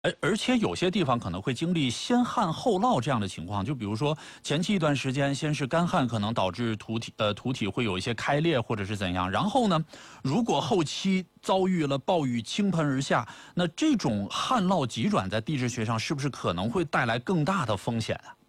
而且有些地方可能会经历先旱后涝这样的情况，就比如说前期一段时间，先是干旱，可能导致土体会有一些开裂或者是怎样。然后呢，如果后期遭遇了暴雨倾盆而下，那这种旱涝急转在地质学上是不是可能会带来更大的风险啊？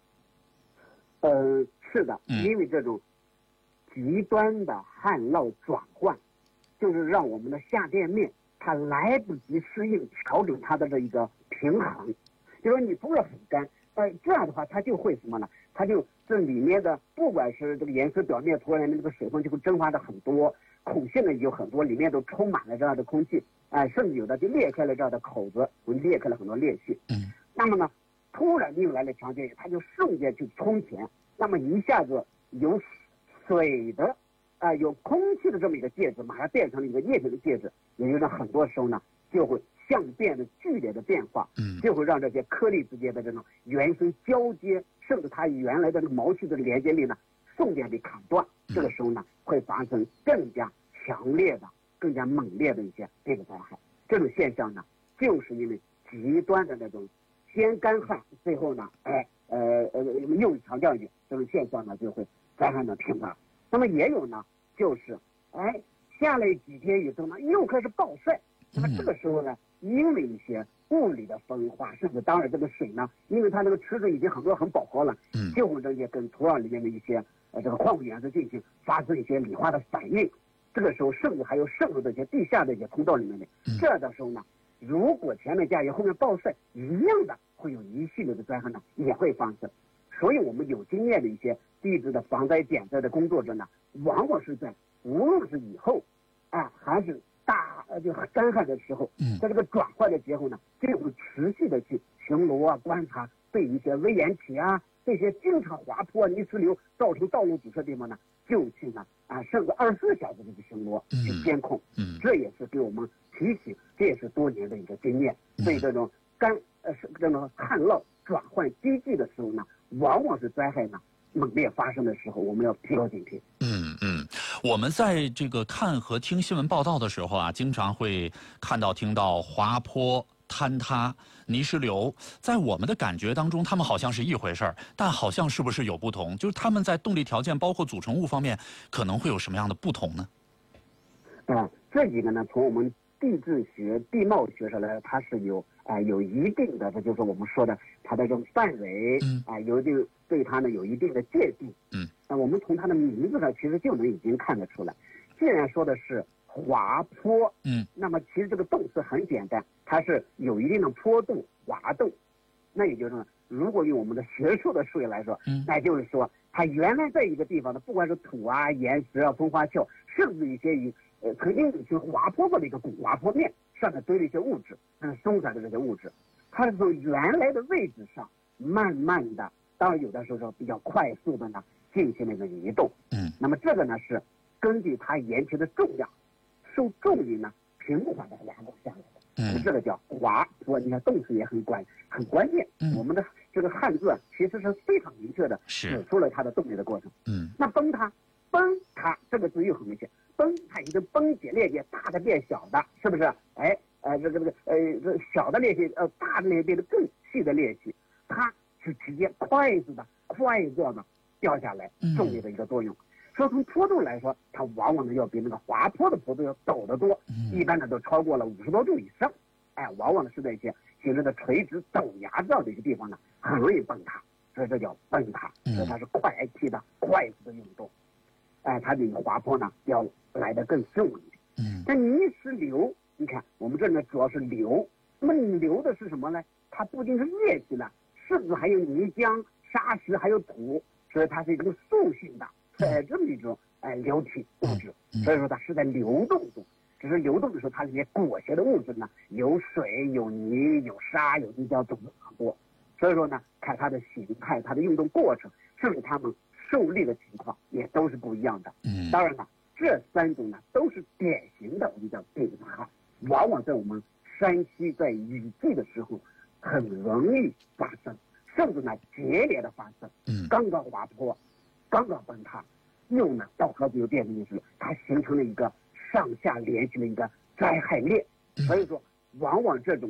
是的，因为这种极端的旱涝转换，就是让我们的下垫面它来不及适应调整它的这一个平衡，就说你不是很干，这样的话它就会什么呢？它就这里面的不管是这个岩石表面突然的这个水分就会蒸发的很多，孔隙呢也有很多，里面都充满了这样的空气，甚至有的就裂开了这样的口子，我们裂开了很多裂隙。那么呢，突然又来了强降雨，它就瞬间去冲前，那么一下子有水的有空气的这么一个介质，马上变成了一个液体的介质，也就是很多时候呢就会相变的剧烈的变化，就会让这些颗粒之间的这种原生交接，甚至它原来的这个毛细的连接力呢瞬间被砍断，这个时候呢会发生更加强烈的、更加猛烈的一些这个灾害。这种现象呢，就是因为极端的那种先干旱，最后呢，又强降雨，这种现象呢就会灾害的频发。那么也有呢，就是下来几天以后呢，又开始暴晒。那么这个时候呢，因为一些物理的风化，甚至当然这个水呢，因为它这个池子已经很多很饱和了，就会这些跟土壤里面的一些这个矿物元素进行发生一些理化的反应。这个时候甚至还有渗入这些地下的一些通道里面的。这的时候呢，如果前面降雨后面暴晒，一样的会有一系列的灾害呢也会发生。所以我们有经验的一些地质的防灾减灾的工作者呢，往往是在无论是以后还是就干旱的时候，在这个转换的节后呢，就会持续的去巡逻观察，对一些危岩体这些经常滑坡泥石流造成道路堵塞的地方呢，就去呢甚至24小时的去巡逻去监控。这也是给我们提醒，这也是多年的一个经验。所以这种这种旱涝转换急剧的时候呢，往往是灾害呢猛烈发生的时候，我们要提高警惕。 我们在这个看和听新闻报道的时候经常会看到听到滑坡、坍塌、泥石流，在我们的感觉当中，他们好像是一回事儿，但好像是不是有不同？就是他们在动力条件包括组成物方面，可能会有什么样的不同呢？ 这几个呢，从我们地质学、地貌学上来，它是有一定的，这就是我们说的它的这种范围，有一定对它呢有一定的界定。我们从它的名字上其实就能已经看得出来。既然说的是滑坡，那么其实这个动词很简单，它是有一定的坡度、滑动。那也就是说，如果用我们的学术的术语来说，那就是说它原来在一个地方的，不管是土岩石风化壳，甚至一些曾经有些滑坡过的一个古滑坡面上面堆了一些物质，松散的这些物质，它是从原来的位置上慢慢的，当然有的时候比较快速的呢进行了一个移动。那么这个呢是根据它岩石的重量，受重力呢平缓的滑动下来的。这个叫滑坡。你看动词也很关键。我们的这个汉字其实是非常明确的指出了它的动力的过程。那崩塌这个字又很明显，崩它一个崩解裂解，大的变小的，是不是？这小的裂隙，大的裂隙变得更细的裂隙，它是直接快速的掉下来，重力的一个作用。说从坡度来说，它往往呢要比那个滑坡的坡度要陡得多，一般呢都超过了50多度以上。往往是在一些形成的垂直陡崖这样的一个地方呢，很容易崩塌，所以这叫崩塌。所以它是快速的运动。它比滑坡呢要来得更顺一点。但泥石流，你看我们这呢主要是流，那么你流的是什么呢？它不仅是液体呢，甚至还有泥浆、沙石，还有土，所以它是一种塑性的这么一种流体物质。所以说它是在流动中，只是流动的时候，它里面裹挟的物质呢，有水、有泥、有沙、有泥浆，种类很多。所以说呢，看它的形态、它的运动过程，甚至它们受力的情况也都是不一样的。当然了，这3种呢都是典型的我们叫地质灾害，往往在我们山西在雨季的时候很容易发生，甚至呢接连的发生。刚刚滑坡，刚刚崩塌，又呢到河子又变成泥石流，它形成了一个上下联系的一个灾害链。所以说往往这种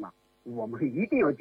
我们一定要